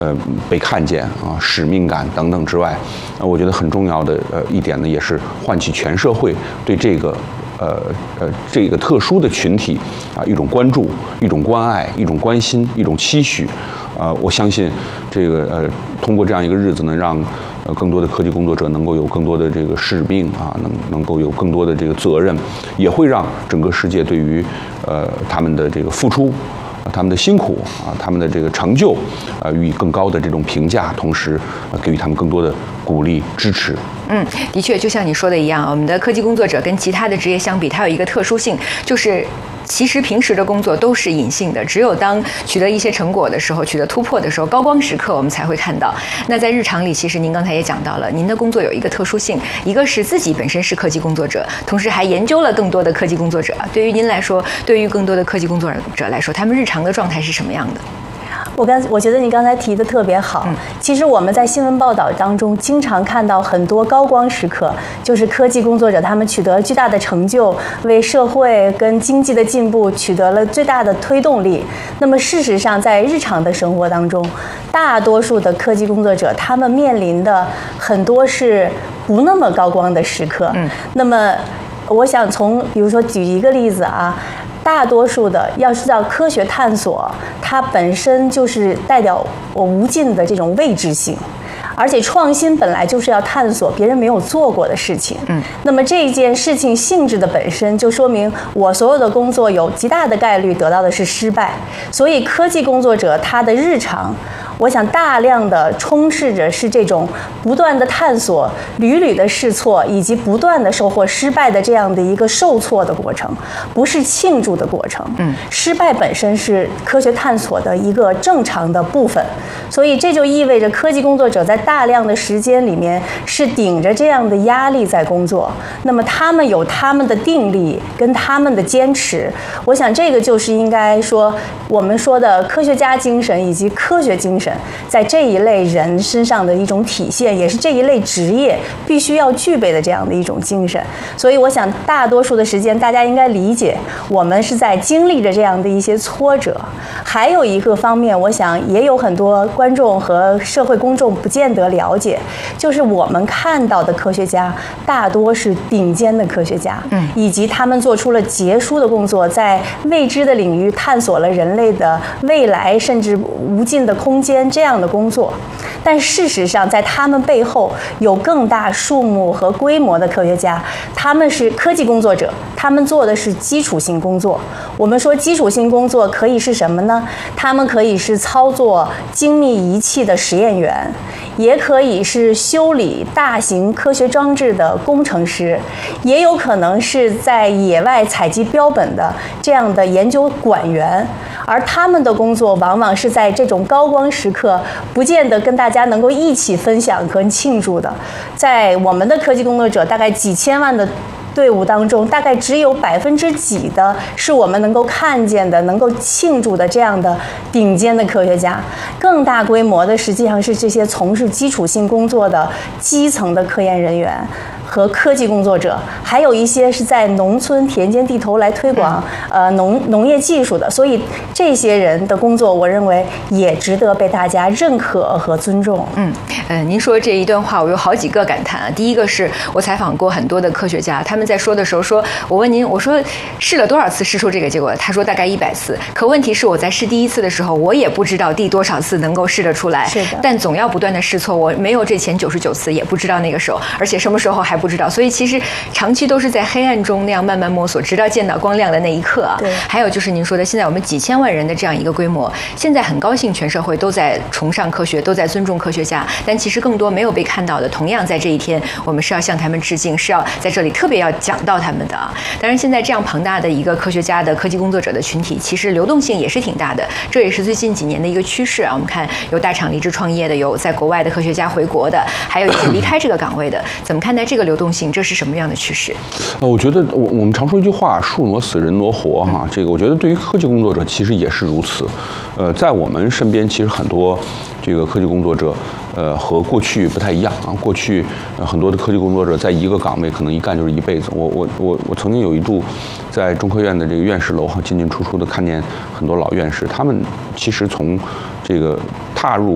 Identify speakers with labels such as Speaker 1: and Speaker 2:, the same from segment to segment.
Speaker 1: 被看见啊，使命感等等之外，我觉得很重要的一点呢，也是唤起全社会对这个特殊的群体啊一种关注、一种关爱、一种关心、一种期许。我相信通过这样一个日子呢，让更多的科技工作者能够有更多的这个使命啊，能够有更多的这个责任，也会让整个世界对于他们的这个付出。他们的辛苦啊，他们的这个成就，予以更高的这种评价，同时给予他们更多的鼓励支持。
Speaker 2: 的确，就像你说的一样，我们的科技工作者跟其他的职业相比，它有一个特殊性，就是其实平时的工作都是隐性的，只有当取得一些成果的时候，取得突破的时候，高光时刻我们才会看到。那在日常里，其实您刚才也讲到了，您的工作有一个特殊性，一个是自己本身是科技工作者，同时还研究了更多的科技工作者。对于您来说，对于更多的科技工作者来说，他们日常的状态是什么样的？
Speaker 3: 我觉得你刚才提的特别好。其实我们在新闻报道当中经常看到很多高光时刻，就是科技工作者他们取得巨大的成就，为社会跟经济的进步取得了最大的推动力。那么事实上，在日常的生活当中，大多数的科技工作者他们面临的很多是不那么高光的时刻。那么我想比如说举一个例子啊。大多数的要知道，科学探索它本身就是带有无尽的这种未知性，而且创新本来就是要探索别人没有做过的事情。那么这件事情性质的本身就说明我所有的工作有极大的概率得到的是失败。所以科技工作者他的日常，我想大量的充斥着是这种不断的探索、屡屡的试错，以及不断的收获失败的这样的一个受挫的过程，不是庆祝的过程。失败本身是科学探索的一个正常的部分，所以这就意味着科技工作者在大量的时间里面是顶着这样的压力在工作。那么他们有他们的定力跟他们的坚持，我想这个就是应该说我们说的科学家精神以及科学精神在这一类人身上的一种体现，也是这一类职业必须要具备的这样的一种精神。所以我想大多数的时间大家应该理解，我们是在经历着这样的一些挫折。还有一个方面，我想也有很多观众和社会公众不见得了解，就是我们看到的科学家大多是顶尖的科学家，以及他们做出了杰出的工作，在未知的领域探索了人类的未来甚至无尽的空间这样的工作。但事实上在他们背后有更大数目和规模的科学家，他们是科技工作者，他们做的是基础性工作。我们说基础性工作可以是什么呢？他们可以是操作精密仪器的实验员，也可以是修理大型科学装置的工程师，也有可能是在野外采集标本的这样的研究管员。而他们的工作往往是在这种高光时刻不见得跟大家能够一起分享和庆祝的。在我们的科技工作者大概几千万的队伍当中，大概只有几% 的是我们能够看见的、能够庆祝的这样的顶尖的科学家。更大规模的实际上是这些从事基础性工作的基层的科研人员和科技工作者，还有一些是在农村田间地头来推广农业技术的。所以这些人的工作，我认为也值得被大家认可和尊重。
Speaker 2: 您说这一段话，我有好几个感叹啊。第一个是我采访过很多的科学家，他们在说的时候说，我问您，我说试了多少次试出这个结果？他说大概100次。可问题是我在试第一次的时候，我也不知道第多少次能够试得出来。
Speaker 3: 是的。
Speaker 2: 但总要不断的试错，我没有这前99次也不知道那个时候，而且什么时候还不知道。所以其实长期都是在黑暗中那样慢慢摸索，直到见到光亮的那一刻啊。
Speaker 3: 对。
Speaker 2: 还有就是您说的，现在我们几千万人的这样一个规模，现在很高兴全社会都在崇尚科学，都在尊重科学家，但其实更多没有被看到的，同样在这一天，我们是要向他们致敬，是要在这里特别要讲到他们的啊。当然，现在这样庞大的一个科学家的科技工作者的群体，其实流动性也是挺大的，这也是最近几年的一个趋势啊。我们看有大厂离职创业的，有在国外的科学家回国的，还有一些离开这个岗位的。怎么看待这个流动性？这是什么样的趋势？
Speaker 1: 我觉得我们常说一句话，树挪死，人挪活哈。这个我觉得对于科技工作者其实也是如此。在我们身边，其实很多这个科技工作者，和过去不太一样啊。过去很多的科技工作者在一个岗位可能一干就是一辈子。我曾经有一度在中科院的这个院士楼进进出出的看见很多老院士，他们其实从这个踏入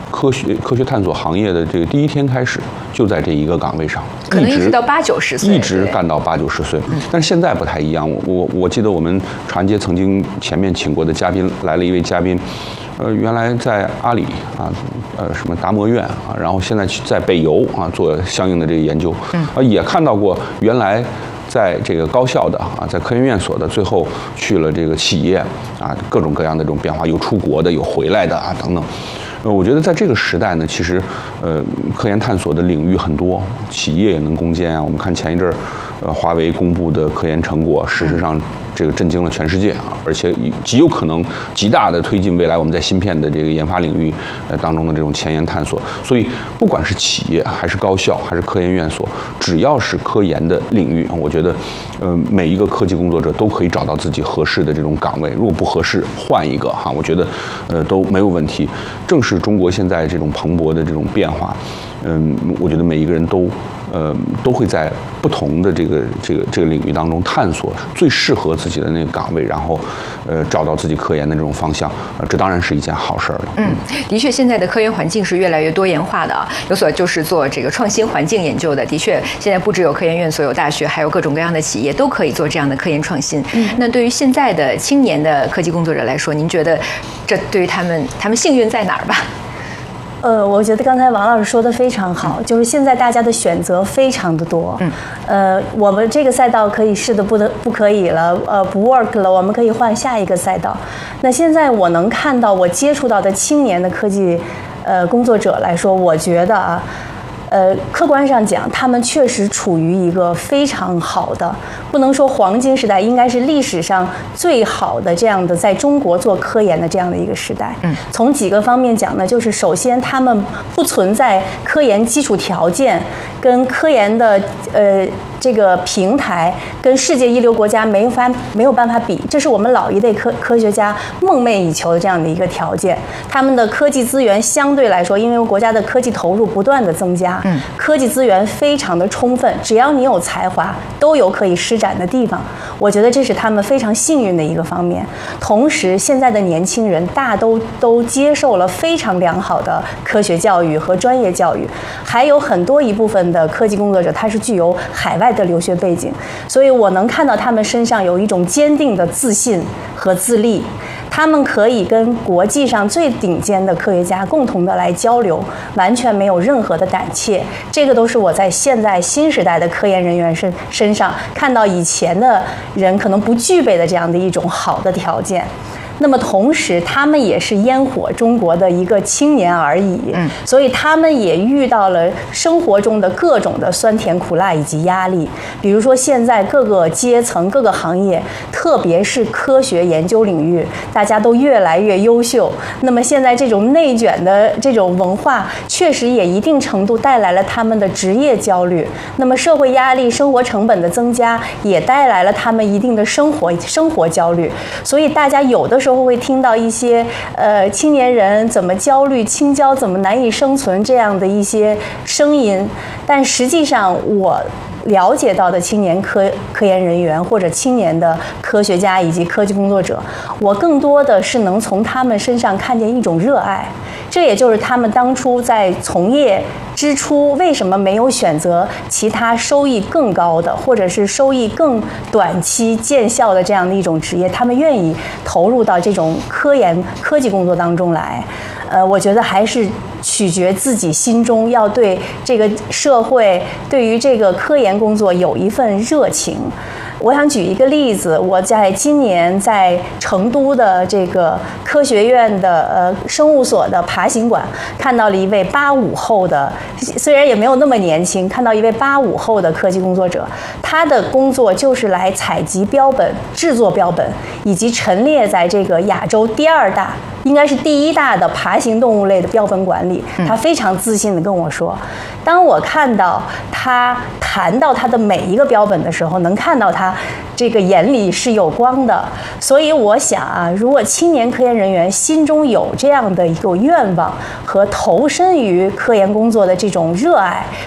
Speaker 1: 科学探索行业的这个第一天开始，就在这一个岗位上，
Speaker 2: 可能一直到80、90岁，
Speaker 1: 一直干到80、90岁。但是现在不太一样，我记得我们长安街曾经前面请过的嘉宾来了一位嘉宾，原来在阿里啊，什么达摩院啊，然后现在在北邮啊做相应的这个研究，也看到过原来在这个高校的啊，在科研院所的，最后去了这个企业啊，各种各样的这种变化，有出国的，有回来的啊等等。我觉得在这个时代呢，其实科研探索的领域很多，企业也能攻坚啊。我们看前一阵儿，华为公布的科研成果，事实上这个震惊了全世界啊，而且极有可能极大的推进未来我们在芯片的这个研发领域当中的这种前沿探索。所以不管是企业还是高校还是科研院所，只要是科研的领域，我觉得每一个科技工作者都可以找到自己合适的这种岗位，如果不合适换一个哈，我觉得都没有问题。正是中国现在这种蓬勃的这种变化，我觉得每一个人都会在不同的这个领域当中探索最适合自己的那个岗位，然后找到自己科研的这种方向，这当然是一件好事儿了。
Speaker 2: 的确，现在的科研环境是越来越多元化的啊，有所就是做这个创新环境研究的，的确现在不只有科研院所有大学，还有各种各样的企业都可以做这样的科研创新。那对于现在的青年的科技工作者来说，您觉得这对于他们幸运在哪儿吧？
Speaker 3: 我觉得刚才王老师说的非常好，就是现在大家的选择非常的多。我们这个赛道可以试的不可以了，不 work 了，我们可以换下一个赛道。那现在我能看到我接触到的青年的科技工作者来说，我觉得啊。客观上讲，他们确实处于一个非常好的，不能说黄金时代，应该是历史上最好的这样的在中国做科研的这样的一个时代。从几个方面讲呢，就是首先他们不存在科研基础条件跟科研的这个平台跟世界一流国家没有办法比，这是我们老一辈科学家梦寐以求的这样的一个条件。他们的科技资源相对来说，因为国家的科技投入不断的增加，科技资源非常的充分，只要你有才华，都有可以施展的地方。我觉得这是他们非常幸运的一个方面。同时，现在的年轻人都接受了非常良好的科学教育和专业教育，还有很多一部分的科技工作者，他是具有海外的留学背景，所以我能看到他们身上有一种坚定的自信和自立。他们可以跟国际上最顶尖的科学家共同的来交流，完全没有任何的胆怯。这个都是我在现在新时代的科研人员身上看到以前的人可能不具备的这样的一种好的条件。那么同时，他们也是烟火中国的一个青年而已，所以他们也遇到了生活中的各种的酸甜苦辣以及压力。比如说，现在各个阶层、各个行业，特别是科学研究领域，大家都越来越优秀。那么现在这种内卷的这种文化，确实也一定程度带来了他们的职业焦虑。那么社会压力、生活成本的增加，也带来了他们一定的生活焦虑。所以大家有的时候会听到一些青年人怎么焦虑、青椒怎么难以生存这样的一些声音，但实际上我了解到的青年科研人员或者青年的科学家以及科技工作者，我更多的是能从他们身上看见一种热爱。这也就是他们当初在从业之初为什么没有选择其他收益更高的或者是收益更短期见效的这样的一种职业，他们愿意投入到这种科技工作当中来。我觉得还是取决自己心中要对这个社会、对于这个科研工作有一份热情。我想举一个例子，我在今年在成都的这个科学院的生物所的爬行馆看到了一位85后的，虽然也没有那么年轻，看到一位85后的科技工作者，他的工作就是来采集标本、制作标本，以及陈列在这个亚洲第2大，应该是第1大的爬行动物类的标本馆里。他非常自信地跟我说，当我看到他谈到他的每一个标本的时候，能看到他这个眼里是有光的。所以我想啊，如果青年科研人员心中有这样的一个愿望和投身于科研工作的这种热爱，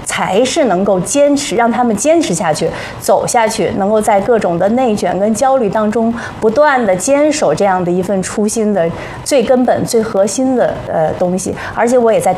Speaker 3: 才是能够坚持，让他们坚持下去，走下去，能够在各种的内卷跟焦虑当中不断的坚守这样的一份初心的最根本、最核心的东西。而且我也在